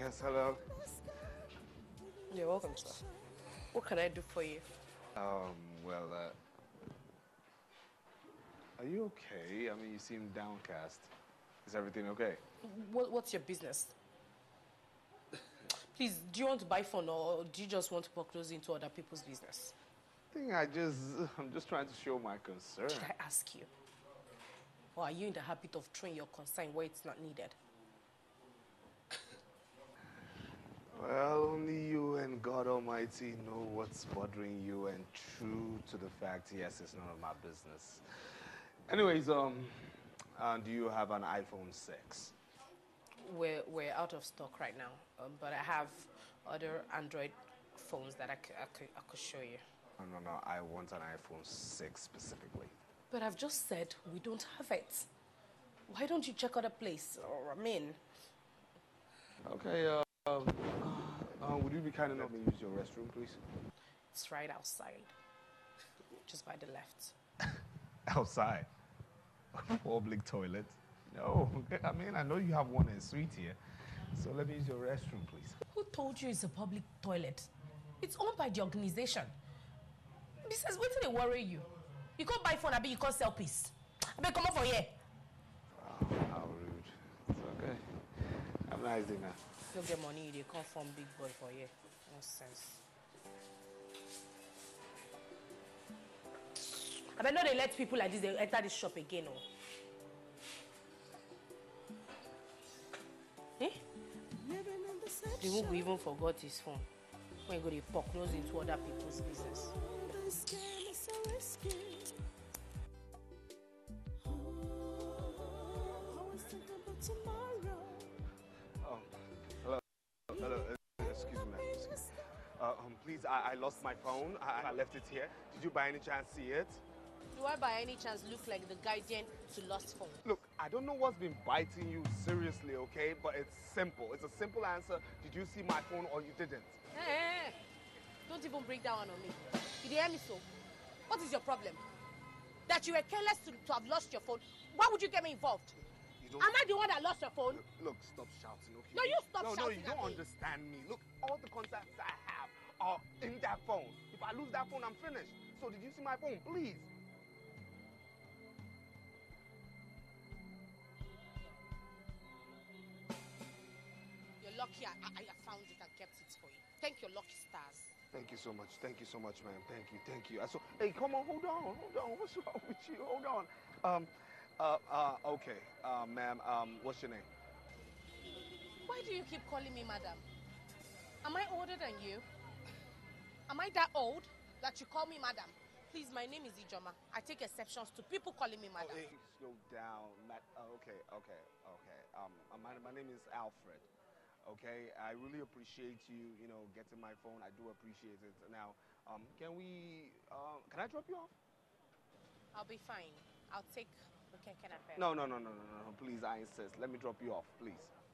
Yes, hello. You're welcome, sir. What can I do for you? Well, are you okay? I mean, you seem downcast. Is everything okay? What's your business? Please, do you want to buy phone or do you just want to poke nose into other people's business? I'm just trying to show my concern. Did I ask you? Or are you in the habit of throwing your concern where it's not needed? Well, only you and God Almighty know what's bothering you, and true to the fact, yes, it's none of my business. Anyways, do you have an iPhone 6? We're out of stock right now, but I have other Android phones that I could show you. No, I want an iPhone 6 specifically. But I've just said we don't have it. Why don't you check other place? Or, I mean... Okay, would you be kind enough to use your restroom, please? It's right outside, just by the left. Outside? Public toilet? No, I mean, I know you have one in suite here. So let me use your restroom, please. Who told you it's a public toilet? It's owned by the organization. Besides, what do they worry you? You can't buy phone, I bet you can't sell peace. I bet come over here. Wow, how rude. It's okay. Have a nice day now. You'll get money, they come from big boy for here. Nonsense. I bet not they let people like this they enter this shop again, oh. Eh? The Mugu even forgot his phone. When he go to poke nose into other people's business. Hello. Hello. Excuse me, ma'am. Please, I lost my phone. I left it here. Did you by any chance see it? Do I by any chance look like the guardian to lost phone? Look, I don't know what's been biting you seriously, okay? But it's simple. It's a simple answer. Did you see my phone or you didn't? Hey. Don't even break that one on me. You hear me so? What is your problem? That you were careless to have lost your phone. Why would you get me involved? Am I the one that lost your phone? Look, stop shouting, okay? No, you stop shouting. No, you don't understand me. Look, all the contacts I have are in that phone. If I lose that phone, I'm finished. So did you see my phone? Please. You're lucky I found it and kept it for you. Thank your lucky stars. Thank you so much. Thank you so much, ma'am. Thank you. Hey, come on, hold on. What's wrong with you? Hold on. Okay. Ma'am, what's your name? Why do you keep calling me madam? Am I older than you? Am I that old that you call me madam? Please, my name is Ijoma. I take exceptions to people calling me madam. Oh, hey, slow down. Okay. My name is Alfred. Okay, I really appreciate you, getting my phone. I do appreciate it. Now, can I drop you off? I'll be fine. I'll take the Keke Napep. No, please, I insist. Let me drop you off, please.